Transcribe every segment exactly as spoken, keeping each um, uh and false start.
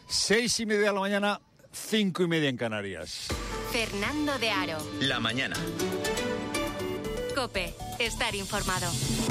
Seis y media de la mañana, cinco y media en Canarias. Fernando de Aro. La mañana. COPE. Estar informado.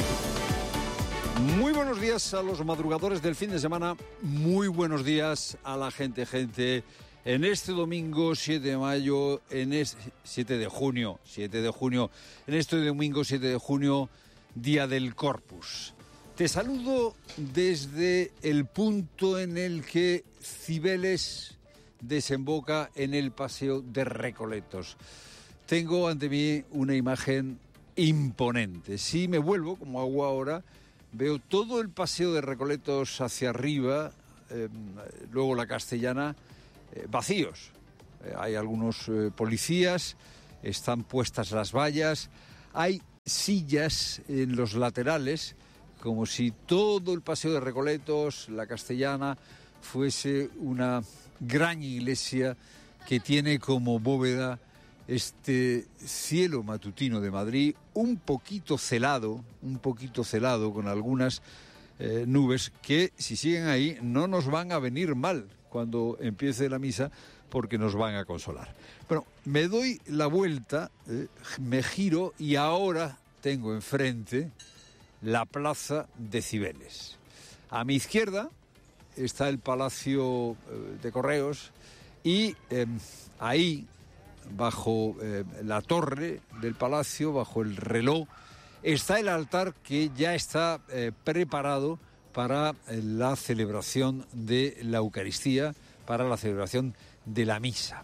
Muy buenos días a los madrugadores del fin de semana. Muy buenos días a la gente, gente. En este domingo siete de mayo, en este siete de junio, siete de junio, en este domingo siete de junio, Día del Corpus. Te saludo desde el punto en el que Cibeles desemboca en el Paseo de Recoletos. Tengo ante mí una imagen imponente. Si me vuelvo, como hago ahora, veo todo el Paseo de Recoletos hacia arriba, eh, luego la Castellana, eh, vacíos. Eh, hay algunos eh, policías, están puestas las vallas, hay sillas en los laterales, como si todo el Paseo de Recoletos, la Castellana, fuese una gran iglesia que tiene como bóveda este cielo matutino de Madrid, un poquito celado, un poquito celado con algunas eh, nubes que, si siguen ahí, no nos van a venir mal cuando empiece la misa, porque nos van a consolar. Bueno, me doy la vuelta, eh, me giro y ahora tengo enfrente la plaza de Cibeles. A mi izquierda está el Palacio eh, de Correos y eh, ahí, bajo eh, la torre del palacio, bajo el reloj, está el altar que ya está eh, preparado para eh, la celebración de la Eucaristía, para la celebración de la misa.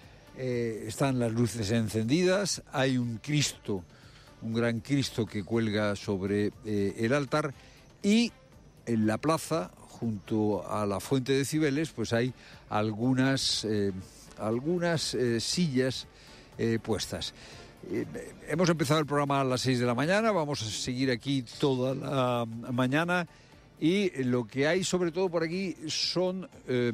Eh, están las luces encendidas, hay un Cristo, un gran Cristo que cuelga sobre eh, el altar, y en la plaza, junto a la fuente de Cibeles, pues hay algunas... Eh, algunas eh, sillas eh, puestas. Eh, hemos empezado el programa a las seis de la mañana, vamos a seguir aquí toda la mañana, y lo que hay sobre todo por aquí son eh,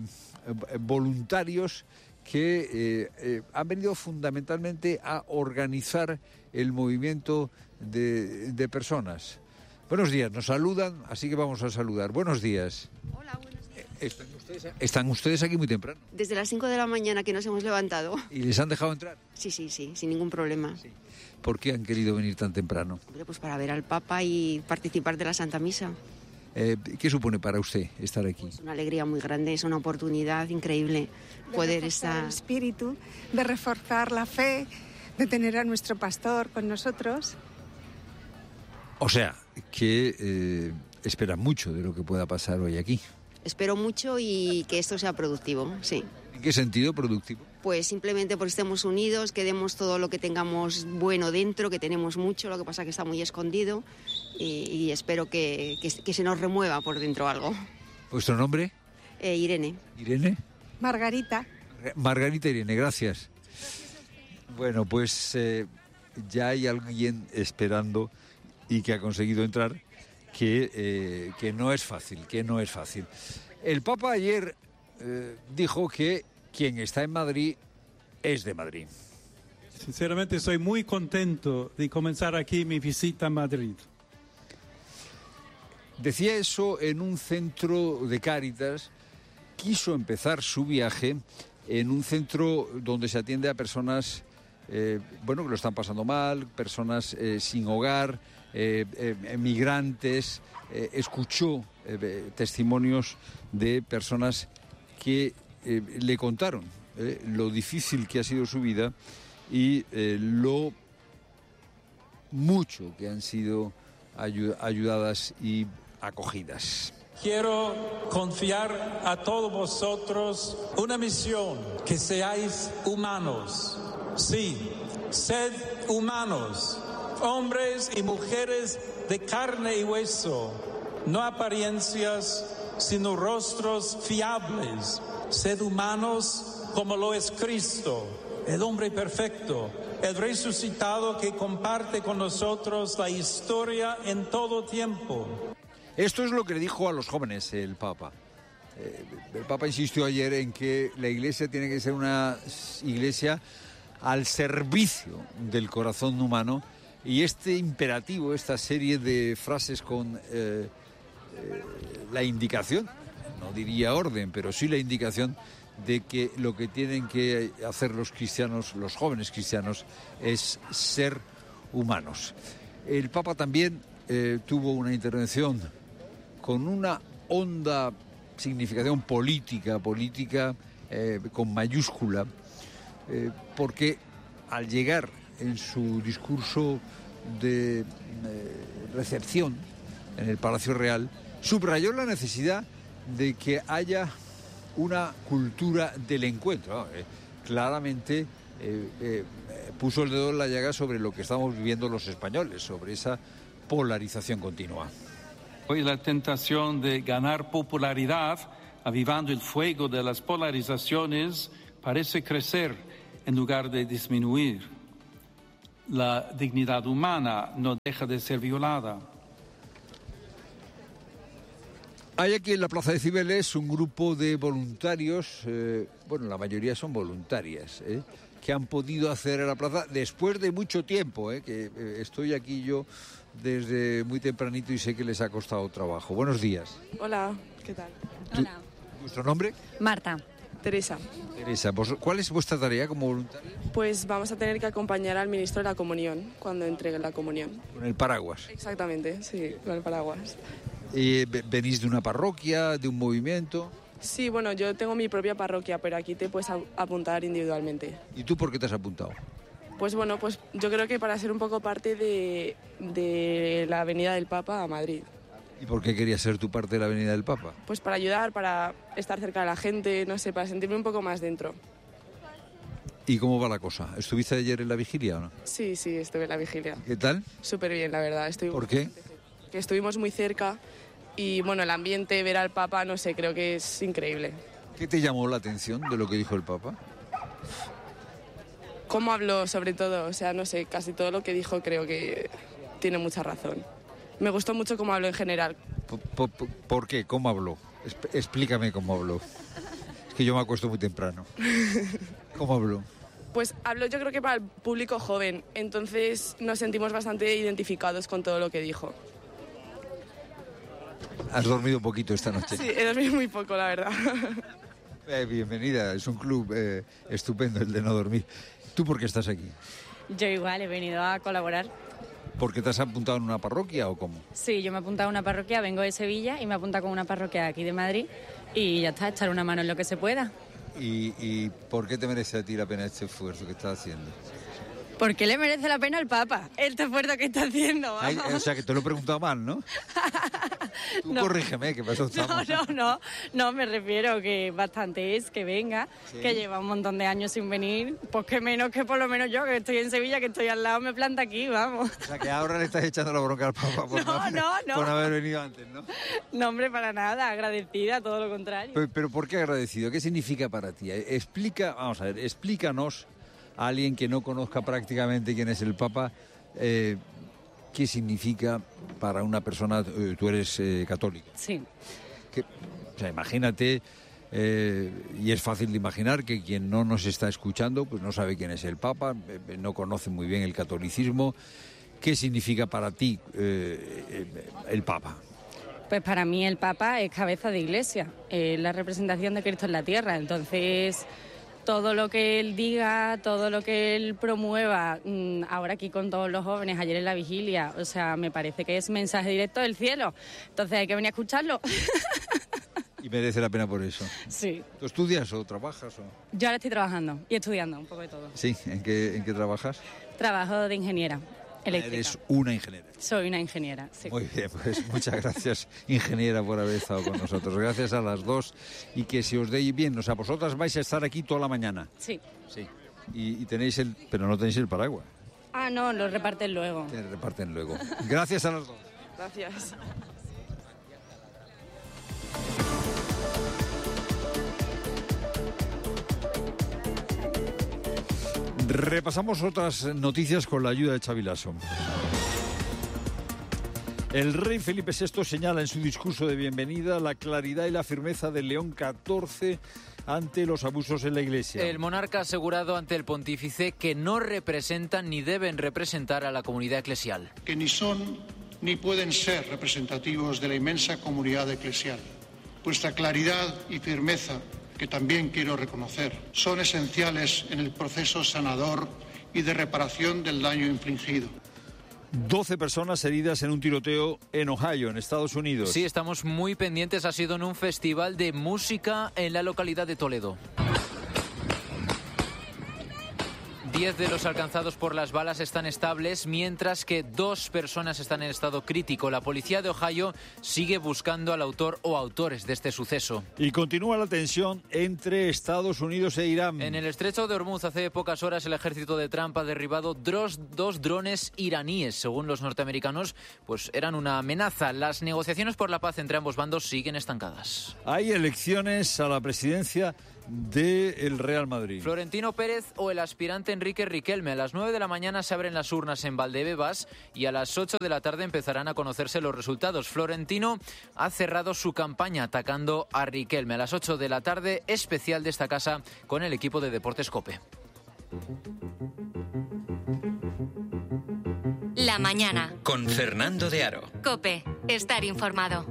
voluntarios que eh, eh, han venido fundamentalmente a organizar el movimiento de, de personas. Buenos días, nos saludan, así que vamos a saludar. Buenos días. Hola, buenos días. ¿Están ustedes, están ustedes aquí muy temprano? Desde las cinco de la mañana que nos hemos levantado. ¿Y les han dejado entrar? Sí, sí, sí, sin ningún problema. Sí. ¿Por qué han querido venir tan temprano? Hombre, pues para ver al Papa y participar de la Santa Misa. Eh, ¿Qué supone para usted estar aquí? Es una alegría muy grande, es una oportunidad increíble poder de estar... el espíritu, de reforzar la fe, de tener a nuestro pastor con nosotros. O sea, que eh, esperan mucho de lo que pueda pasar hoy aquí. Espero mucho y que esto sea productivo, sí. ¿En qué sentido productivo? Pues simplemente porque estemos unidos, que demos todo lo que tengamos bueno dentro, que tenemos mucho, lo que pasa que está muy escondido, y, y espero que, que, que se nos remueva por dentro algo. ¿Vuestro nombre? Eh, Irene. ¿Irene? Margarita. Margarita Irene, gracias. Bueno, pues eh, ya hay alguien esperando y que ha conseguido entrar, que, eh, que no es fácil, que no es fácil. El Papa ayer eh, dijo que quien está en Madrid es de Madrid. Sinceramente estoy muy contento de comenzar aquí mi visita a Madrid. Decía eso en un centro de Cáritas. Quiso empezar su viaje en un centro donde se atiende a personas eh, bueno, que lo están pasando mal, personas eh, sin hogar, eh, eh, migrantes. Eh, escuchó eh, testimonios de personas que eh, le contaron eh, lo difícil que ha sido su vida y eh, lo mucho que han sido ayud- ayudadas y acogidas. Quiero confiar a todos vosotros una misión, que seáis humanos. Sí, sed humanos, hombres y mujeres de carne y hueso, no apariencias, sino rostros fiables. Sed humanos como lo es Cristo, el hombre perfecto, el resucitado que comparte con nosotros la historia en todo tiempo. Esto es lo que le dijo a los jóvenes el Papa. Eh, el Papa insistió ayer en que la Iglesia tiene que ser una iglesia al servicio del corazón humano, y este imperativo, esta serie de frases con eh, eh, la indicación, no diría orden, pero sí la indicación de que lo que tienen que hacer los cristianos, los jóvenes cristianos, es ser humanos. El Papa también eh, tuvo una intervención con una honda significación política, política eh, con mayúscula, eh, porque al llegar en su discurso de eh, recepción en el Palacio Real, subrayó la necesidad de que haya una cultura del encuentro. Eh, claramente eh, eh, puso el dedo en la llaga sobre lo que estamos viviendo los españoles, sobre esa polarización continua. Hoy la tentación de ganar popularidad, avivando el fuego de las polarizaciones, parece crecer en lugar de disminuir. La dignidad humana no deja de ser violada. Hay aquí en la Plaza de Cibeles un grupo de voluntarios, eh, bueno, la mayoría son voluntarias, eh, que han podido acceder a la plaza después de mucho tiempo, eh, que eh, estoy aquí yo desde muy tempranito y sé que les ha costado trabajo. Buenos días. Hola, ¿qué tal? Hola. ¿Vuestro nombre? Marta. Teresa. Teresa, ¿cuál es vuestra tarea como voluntaria? Pues vamos a tener que acompañar al ministro de la comunión cuando entregue la comunión. Con el paraguas. Exactamente, sí, con el paraguas. Eh, ¿Venís de una parroquia, de un movimiento? Sí, bueno, yo tengo mi propia parroquia, pero aquí te puedes apuntar individualmente. ¿Y tú por qué te has apuntado? Pues bueno, pues yo creo que para ser un poco parte de, de la Avenida del Papa a Madrid. ¿Y por qué querías ser tu parte de la Avenida del Papa? Pues para ayudar, para estar cerca de la gente, no sé, para sentirme un poco más dentro. ¿Y cómo va la cosa? ¿Estuviste ayer en la vigilia o no? Sí, sí, estuve en la vigilia. ¿Qué tal? Súper bien, la verdad. Estoy ¿Por qué? Que estuvimos muy cerca y, bueno, el ambiente, ver al Papa, no sé, creo que es increíble. ¿Qué te llamó la atención de lo que dijo el Papa? Cómo habló, sobre todo, o sea, no sé, casi todo lo que dijo creo que tiene mucha razón. Me gustó mucho cómo habló en general. ¿Por, por, por qué? ¿Cómo habló? Explícame cómo habló. Es que yo me acuesto muy temprano. ¿Cómo habló? Pues habló yo creo que para el público joven, entonces nos sentimos bastante identificados con todo lo que dijo. ¿Has dormido poquito esta noche? Sí, he dormido muy poco, la verdad. Eh, bienvenida, es un club eh, estupendo el de no dormir. ¿Tú por qué estás aquí? Yo igual he venido a colaborar. ¿Por qué te has apuntado en una parroquia o cómo? Sí, yo me he apuntado a una parroquia, vengo de Sevilla y me he apuntado con una parroquia aquí de Madrid y ya está, echar una mano en lo que se pueda. ¿Y, y por qué te merece a ti la pena este esfuerzo que estás haciendo? ¿Por qué le merece la pena al Papa este esfuerzo que está haciendo? Ay, o sea, que te lo he preguntado mal, ¿no? Tú no. Corrígeme, que pasó. No, no, no, no, me refiero que bastante es que venga, ¿sí? Que lleva un montón de años sin venir, pues que menos que por lo menos yo, que estoy en Sevilla, que estoy al lado, me planta aquí, vamos. O sea, que ahora le estás echando la bronca al Papa por no, no, no, no. por no haber venido antes, ¿no? No, hombre, para nada, agradecida, todo lo contrario. Pero, pero ¿por qué agradecido? ¿Qué significa para ti? Explica, vamos a ver, explícanos a alguien que no conozca prácticamente quién es el Papa, eh, ¿qué significa para una persona? Eh, tú eres eh, católica. Sí. Que, o sea, imagínate, eh, y es fácil de imaginar que quien no nos está escuchando pues no sabe quién es el Papa, eh, no conoce muy bien el catolicismo. ¿Qué significa para ti eh, el Papa? Pues para mí el Papa es cabeza de iglesia, es la representación de Cristo en la tierra, entonces todo lo que él diga, todo lo que él promueva, ahora aquí con todos los jóvenes, ayer en la vigilia, o sea, me parece que es mensaje directo del cielo. Entonces hay que venir a escucharlo. Y merece la pena por eso. Sí. ¿Tú estudias o trabajas? O... Yo ahora estoy trabajando y estudiando, un poco de todo. Sí, ¿en qué, en qué trabajas? Trabajo de ingeniera eléctrica. Eres una ingeniera. Soy una ingeniera, sí. Muy bien, pues muchas gracias, ingeniera, por haber estado con nosotros. Gracias a las dos y que se os dé bien. O sea, vosotras vais a estar aquí toda la mañana. Sí. Sí. Y, y tenéis el... Pero no tenéis el paraguas. Ah, no, lo reparten luego. Que reparten luego. Gracias a las dos. Gracias. Repasamos otras noticias con la ayuda de Xavi Lasso. El rey Felipe sexto señala en su discurso de bienvenida la claridad y la firmeza del León catorce ante los abusos en la Iglesia. El monarca ha asegurado ante el pontífice que no representan ni deben representar a la comunidad eclesial. Que ni son ni pueden ser representativos de la inmensa comunidad eclesial. Vuestra claridad y firmeza, que también quiero reconocer, son esenciales en el proceso sanador y de reparación del daño infligido. doce personas heridas en un tiroteo en Ohio, en Estados Unidos. Sí, estamos muy pendientes. Ha sido en un festival de música en la localidad de Toledo. Diez de los alcanzados por las balas están estables, mientras que dos personas están en estado crítico. La policía de Ohio sigue buscando al autor o autores de este suceso. Y continúa la tensión entre Estados Unidos e Irán. En el estrecho de Hormuz, hace pocas horas, el ejército de Trump ha derribado dos, dos drones iraníes. Según los norteamericanos, pues eran una amenaza. Las negociaciones por la paz entre ambos bandos siguen estancadas. Hay elecciones a la presidencia del Real Madrid. Florentino Pérez o el aspirante Enrique Riquelme. A las nueve de la mañana se abren las urnas en Valdebebas y a las ocho de la tarde empezarán a conocerse los resultados. Florentino ha cerrado su campaña atacando a Riquelme. A las ocho de la tarde, especial de esta casa con el equipo de Deportes COPE. La mañana. Con Fernando de Aro. COPE. Estar informado.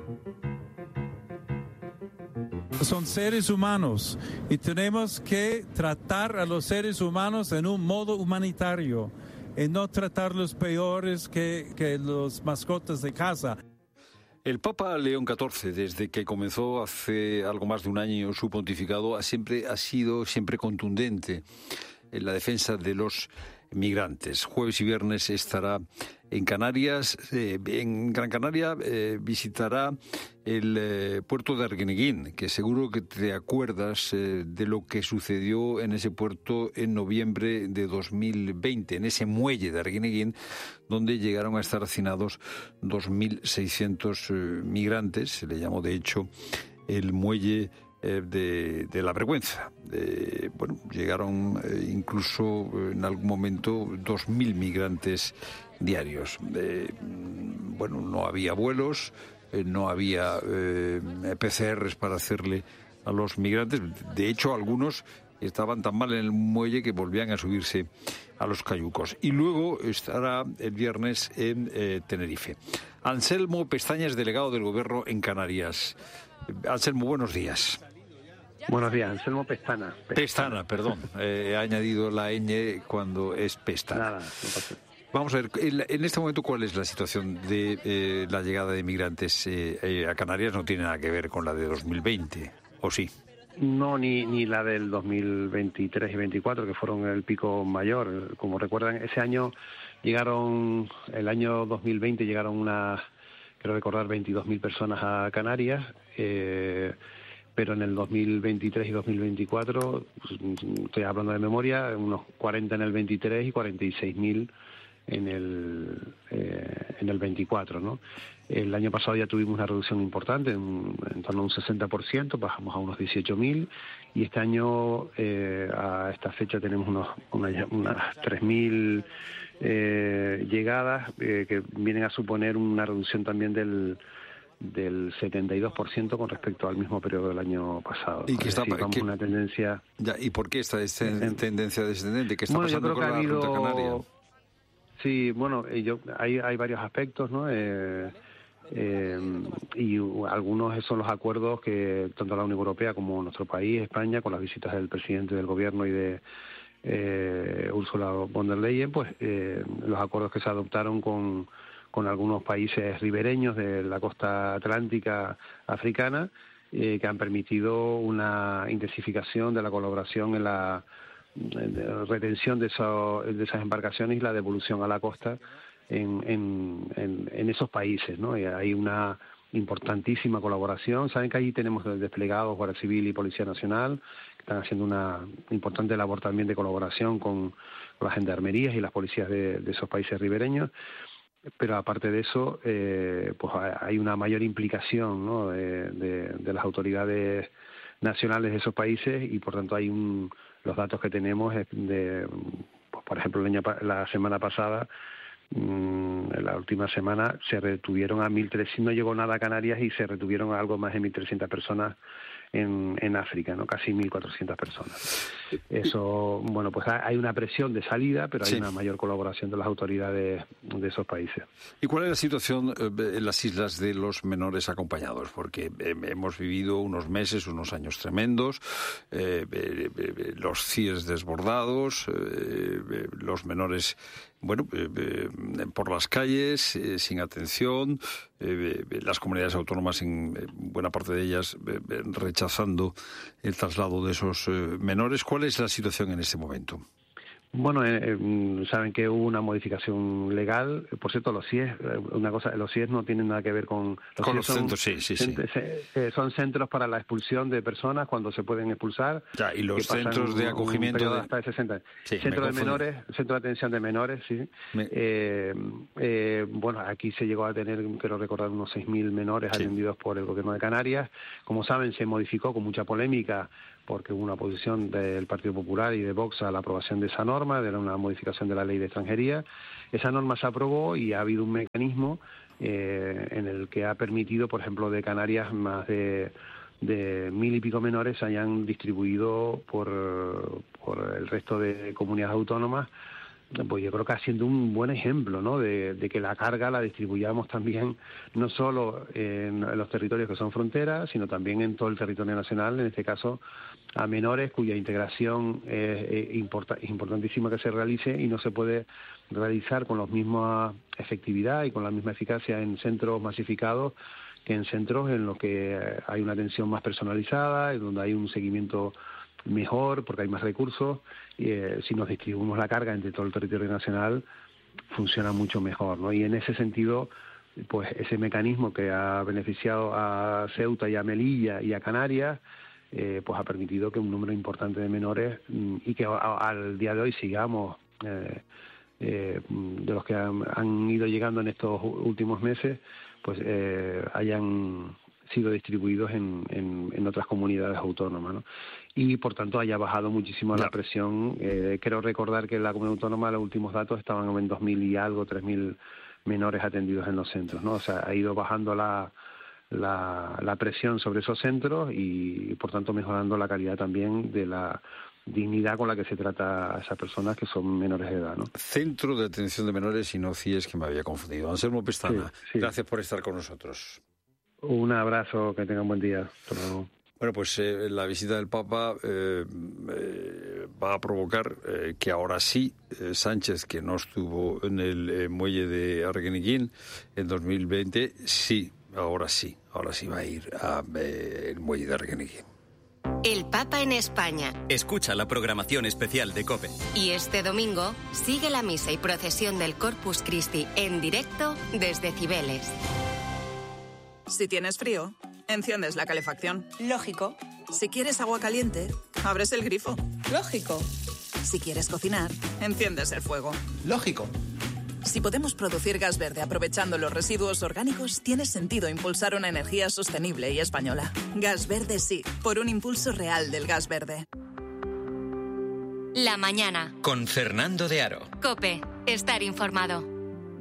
Son seres humanos y tenemos que tratar a los seres humanos en un modo humanitario y no tratarlos peores que, que los mascotas de casa. El Papa León catorce, desde que comenzó hace algo más de un año su pontificado, ha siempre ha sido siempre contundente en la defensa de los migrantes. Jueves y viernes estará en Canarias, eh, en Gran Canaria eh, visitará el eh, puerto de Arguineguín, que seguro que te acuerdas eh, de lo que sucedió en ese puerto en noviembre de dos mil veinte, en ese muelle de Arguineguín, donde llegaron a estar hacinados dos mil seiscientos eh, migrantes. Se le llamó, de hecho, el muelle De, de la vergüenza. Eh, bueno, llegaron eh, incluso eh, en algún momento dos mil migrantes diarios. Eh, bueno, no había vuelos, eh, no había eh, P C Rs para hacerle a los migrantes. De hecho, algunos estaban tan mal en el muelle que volvían a subirse a los cayucos. Y luego estará el viernes en eh, Tenerife. Anselmo Pestañas, delegado del Gobierno en Canarias. Anselmo, buenos días. Buenos días, Anselmo Pestana. Pestana, Pestana perdón. Eh, he añadido la ñ cuando es Pestana. Nada, no pasa. Vamos a ver, en este momento, ¿cuál es la situación de eh, la llegada de migrantes eh, eh, a Canarias? No tiene nada que ver con la de dos mil veinte, ¿o sí? No, ni, ni la del dos mil veintitrés y veinticuatro, que fueron el pico mayor. Como recuerdan, ese año llegaron, el año dos mil veinte llegaron unas, quiero recordar, veintidós mil personas a Canarias, eh, pero en el dos mil veintitrés y dos mil veinticuatro, pues, estoy hablando de memoria, unos cuarenta en el veintitrés y cuarenta y seis mil en el eh, en el veinticuatro, ¿no? El año pasado ya tuvimos una reducción importante, en, en torno a un sesenta por ciento, bajamos a unos dieciocho mil, y este año eh, a esta fecha tenemos unos una, unas tres mil eh, llegadas eh, que vienen a suponer una reducción también del del setenta y dos por ciento con respecto al mismo periodo del año pasado. ¿Y que está decir, vamos que, una tendencia? Ya, ¿y por qué esta es tendencia descendente? ¿Qué está bueno, pasando yo creo con que la ha habido... ruta canaria? Sí, bueno, yo, hay, hay varios aspectos, ¿no? Eh, eh, y algunos son los acuerdos que tanto la Unión Europea como nuestro país, España, con las visitas del presidente del gobierno y de eh, Ursula von der Leyen, pues eh, los acuerdos que se adoptaron con con algunos países ribereños de la costa atlántica africana, eh, que han permitido una intensificación de la colaboración en la en retención de, eso, de esas embarcaciones y la devolución a la costa en, en, en, en esos países, ¿no? Y hay una importantísima colaboración. Saben que allí tenemos desplegados Guardia Civil y Policía Nacional, que están haciendo una importante labor también de colaboración con, con las gendarmerías y las policías de, de esos países ribereños. Pero aparte de eso, eh, pues hay una mayor implicación, ¿no? de, de, de las autoridades nacionales de esos países, y por tanto hay un, los datos que tenemos es de, pues por ejemplo, el año, la semana pasada, mmm, la última semana se retuvieron a mil trescientos, no llegó nada a Canarias y se retuvieron a algo más de mil trescientas personas en, en África, ¿no? Casi mil cuatrocientas personas. Eso, bueno, pues hay una presión de salida, pero hay sí. una mayor colaboración de las autoridades de esos países. ¿Y cuál es la situación en las islas de los menores acompañados? Porque eh, hemos vivido unos meses, unos años tremendos, eh, eh, eh, los C I E S desbordados, eh, eh, los menores, bueno, eh, eh, por las calles, eh, sin atención, eh, eh, las comunidades autónomas, en eh, buena parte de ellas, eh, eh, rechazando el traslado de esos eh, menores. ¿Cuál es la situación en este momento? Bueno, eh, eh, saben que hubo una modificación legal. Por cierto, los C I E S, una cosa, los C I E S no tienen nada que ver con los, con los son, centros, sí, sí, sí. Cent- son centros para la expulsión de personas cuando se pueden expulsar. Ya, y los centros de acogimiento de hasta de sesenta. Sí, centro de menores, centro de atención de menores, sí. Me... Eh, eh, bueno, aquí se llegó a tener, quiero recordar, unos seis mil menores sí. atendidos por el Gobierno de Canarias. Como saben, se modificó con mucha polémica, porque hubo una oposición del Partido Popular y de Vox a la aprobación de esa norma, de una modificación de la ley de extranjería. Esa norma se aprobó y ha habido un mecanismo eh, en el que ha permitido, por ejemplo, de Canarias, más de, de mil y pico menores se hayan distribuido por, por el resto de comunidades autónomas. Pues yo creo que haciendo un buen ejemplo, ¿no? De, de que la carga la distribuyamos también no solo en, en los territorios que son fronteras, sino también en todo el territorio nacional, en este caso a menores cuya integración es, es, importa, es importantísima que se realice y no se puede realizar con la misma efectividad y con la misma eficacia en centros masificados que en centros en los que hay una atención más personalizada, en donde hay un seguimiento mejor porque hay más recursos. Y, eh, si nos distribuimos la carga entre todo el territorio nacional funciona mucho mejor, ¿no? Y en ese sentido, pues ese mecanismo que ha beneficiado a Ceuta y a Melilla y a Canarias, eh, pues ha permitido que un número importante de menores y que a, a, al día de hoy sigamos eh, eh, de los que han, han ido llegando en estos últimos meses, pues eh, hayan sido distribuidos en, en, en otras comunidades autónomas, ¿no? Y por tanto haya bajado muchísimo ya. la presión. Eh, quiero recordar que en la comunidad autónoma los últimos datos estaban en dos mil y algo, tres mil menores atendidos en los centros, ¿no? O sea, ha ido bajando la, la, la presión sobre esos centros y, y por tanto mejorando la calidad también de la dignidad con la que se trata a esas personas que son menores de edad, ¿no? Centro de Atención de Menores y no C I E S, que me había confundido. Anselmo Pestana, sí, sí. Gracias por estar con nosotros. Un abrazo, que tengan buen día. Hasta luego. Bueno, pues eh, la visita del Papa eh, eh, va a provocar eh, que ahora sí eh, Sánchez, que no estuvo en el eh, muelle de Arguineguín en dos mil veinte, sí, ahora sí, ahora sí va a ir al eh, muelle de Arguineguín. El Papa en España. Escucha la programación especial de COPE. Y este domingo sigue la misa y procesión del Corpus Christi en directo desde Cibeles. Si tienes frío, enciendes la calefacción. Lógico. Si quieres agua caliente, abres el grifo. Lógico. Si quieres cocinar, enciendes el fuego. Lógico. Si podemos producir gas verde aprovechando los residuos orgánicos, tiene sentido impulsar una energía sostenible y española. Gas verde sí, por un impulso real del gas verde. La mañana. Con Fernando de Aro. COPE. Estar informado.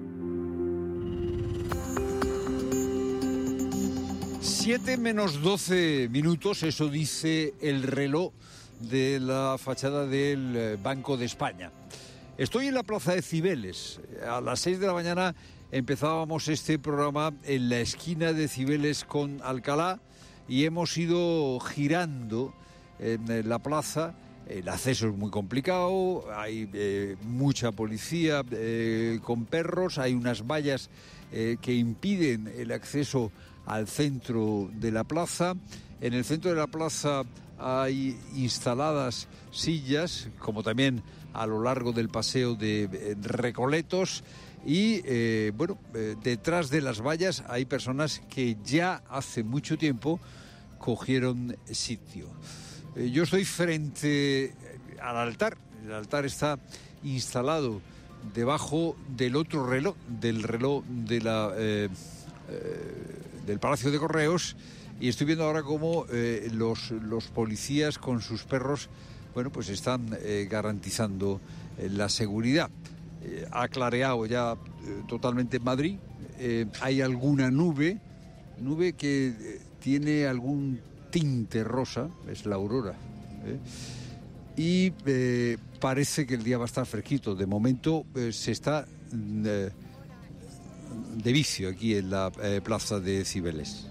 Siete menos doce minutos, eso dice el reloj de la fachada del Banco de España. Estoy en la plaza de Cibeles. A las seis de la mañana empezábamos este programa en la esquina de Cibeles con Alcalá y hemos ido girando en la plaza. El acceso es muy complicado, hay eh, mucha policía eh, con perros, hay unas vallas eh, que impiden el acceso al centro de la plaza. En el centro de la plaza hay instaladas sillas, como también a lo largo del paseo de Recoletos. Y, eh, bueno, eh, detrás de las vallas hay personas que ya hace mucho tiempo cogieron sitio. Eh, yo estoy frente al altar. El altar está instalado debajo del otro reloj, del reloj de la... Eh, eh, del Palacio de Correos, y estoy viendo ahora cómo eh, los, los policías con sus perros, bueno, pues están eh, garantizando eh, la seguridad. Eh, ha clareado ya eh, totalmente Madrid. Eh, hay alguna nube, nube que eh, tiene algún tinte rosa, es la aurora, ¿eh? Y eh, parece que el día va a estar fresquito. De momento eh, se está eh, de vicio aquí en la eh, plaza de Cibeles.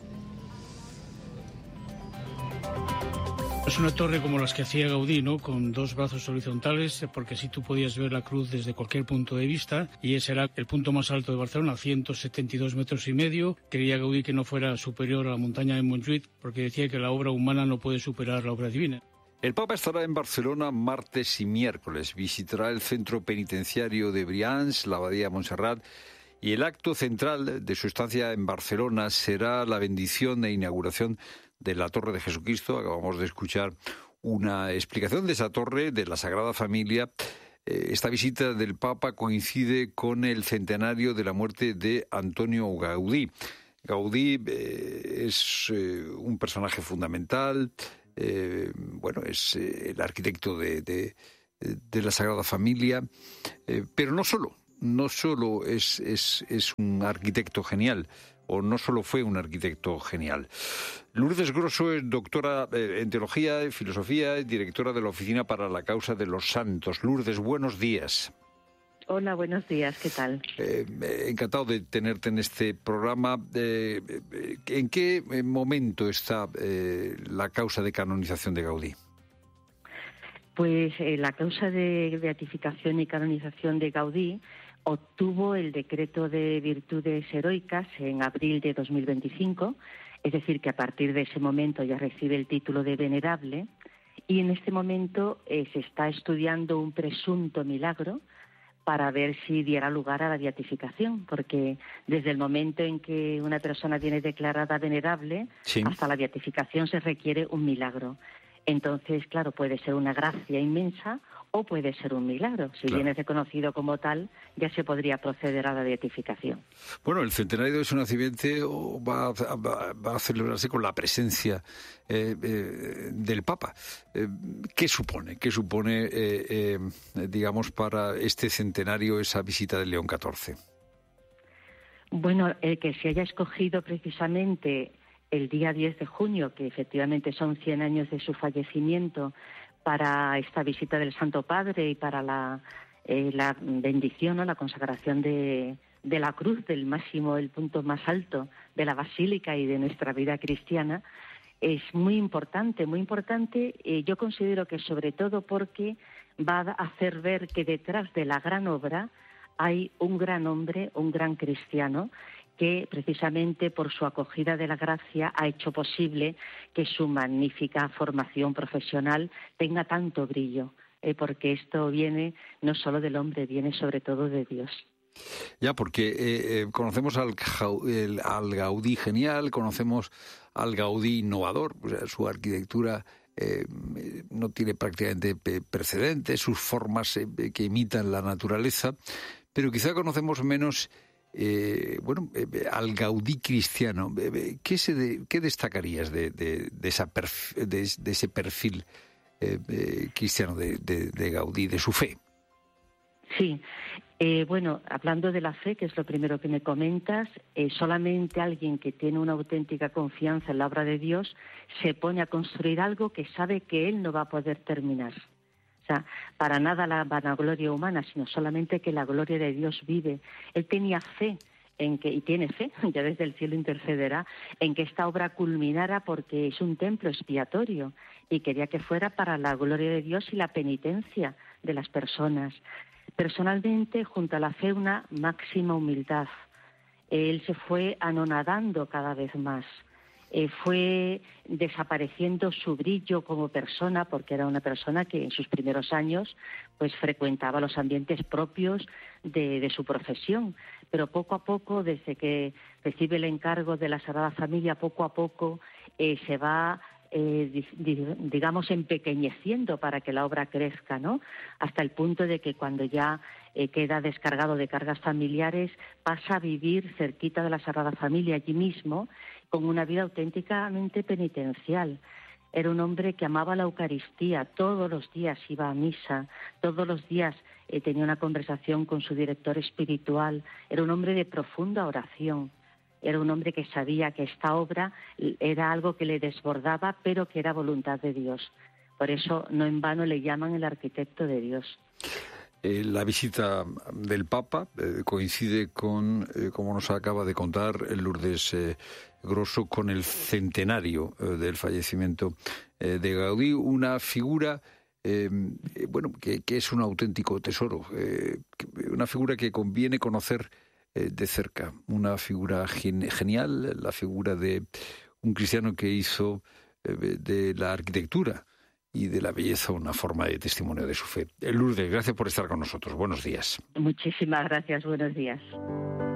Es una torre como las que hacía Gaudí, ¿no? Con dos brazos horizontales, porque así tú podías ver la cruz desde cualquier punto de vista, y ese era el punto más alto de Barcelona, ciento setenta y dos metros y medio. Quería Gaudí que no fuera superior a la montaña de Montjuïc, porque decía que la obra humana no puede superar la obra divina. El Papa estará en Barcelona martes y miércoles. Visitará el centro penitenciario de Brians, la abadía de Montserrat, y el acto central de su estancia en Barcelona será la bendición e inauguración de la Torre de Jesucristo. Acabamos de escuchar una explicación de esa torre, de la Sagrada Familia. Esta visita del Papa coincide con el centenario de la muerte de Antonio Gaudí. Gaudí eh, es eh, un personaje fundamental. Eh, bueno, es eh, el arquitecto de, de, de la Sagrada Familia, eh, pero no solo, no solo es, es, es un arquitecto genial, o no solo fue un arquitecto genial. Lourdes Grosso es doctora eh, en Teología y Filosofía y directora de la Oficina para la Causa de los Santos. Lourdes, buenos días. Hola, buenos días, ¿qué tal? Eh, encantado de tenerte en este programa. Eh, ¿En qué momento está eh, la causa de canonización de Gaudí? Pues eh, la causa de beatificación y canonización de Gaudí obtuvo el decreto de virtudes heroicas en abril de dos mil veinticinco, es decir, que a partir de ese momento ya recibe el título de venerable, y en este momento eh, se está estudiando un presunto milagro para ver si diera lugar a la beatificación, porque desde el momento en que una persona viene declarada venerable, sí, hasta la beatificación se requiere un milagro. Entonces, claro, puede ser una gracia inmensa o puede ser un milagro. Si claro. viene reconocido como tal, ya se podría proceder a la beatificación. Bueno, el centenario de su nacimiento va a, va, va a celebrarse con la presencia eh, eh, del Papa. Eh, ¿Qué supone? ¿Qué supone, eh, eh, digamos, para este centenario esa visita de León catorce? Bueno, el que se haya escogido precisamente el día diez de junio, que efectivamente son cien años de su fallecimiento, para esta visita del Santo Padre y para la, eh, la bendición, ¿no? La consagración de, de la cruz, del máximo, el punto más alto de la Basílica y de nuestra vida cristiana, es muy importante, muy importante. Eh, yo considero que sobre todo porque va a hacer ver que detrás de la gran obra hay un gran hombre, un gran cristiano, que precisamente por su acogida de la gracia ha hecho posible que su magnífica formación profesional tenga tanto brillo, eh, porque esto viene no solo del hombre, viene sobre todo de Dios. Ya, porque eh, eh, conocemos al, el, al Gaudí genial, conocemos al Gaudí innovador, o sea, su arquitectura eh, no tiene prácticamente precedentes, sus formas eh, que imitan la naturaleza, pero quizá conocemos menos Eh, bueno, eh, al Gaudí cristiano. Eh, ¿Qué, se de, qué destacarías de, de, de, esa perf, de, de ese perfil eh, eh, cristiano de, de, de Gaudí, de su fe? Sí, eh, bueno, hablando de la fe, que es lo primero que me comentas, eh, solamente alguien que tiene una auténtica confianza en la obra de Dios se pone a construir algo que sabe que él no va a poder terminar. O sea, para nada la vanagloria humana, sino solamente que la gloria de Dios vive. Él tenía fe en que, y tiene fe, ya desde el cielo intercederá, en que esta obra culminara porque es un templo expiatorio y quería que fuera para la gloria de Dios y la penitencia de las personas. Personalmente, junto a la fe, una máxima humildad. Él se fue anonadando cada vez más. Eh, fue desapareciendo su brillo como persona, porque era una persona que en sus primeros años pues frecuentaba los ambientes propios de, de su profesión, pero poco a poco, desde que recibe el encargo de la Sagrada Familia, poco a poco eh, se va eh, di, di, digamos empequeñeciendo para que la obra crezca, ¿no? Hasta el punto de que cuando ya eh, queda descargado de cargas familiares, pasa a vivir cerquita de la Sagrada Familia, allí mismo, con una vida auténticamente penitencial. Era un hombre que amaba la Eucaristía, todos los días iba a misa, todos los días eh, tenía una conversación con su director espiritual, era un hombre de profunda oración. era un hombre que sabía que esta obra era algo que le desbordaba, pero que era voluntad de Dios. Por eso, no en vano le llaman el arquitecto de Dios. Eh, la visita del Papa eh, coincide con, eh, como nos acaba de contar el Lourdes eh, Grosso, con el centenario eh, del fallecimiento eh, de Gaudí, una figura eh, bueno que, que es un auténtico tesoro, eh, una figura que conviene conocer eh, de cerca, una figura gen- genial, la figura de un cristiano que hizo eh, de la arquitectura y de la belleza una forma de testimonio de su fe. Lourdes, gracias por estar con nosotros. Buenos días. Muchísimas gracias. Buenos días.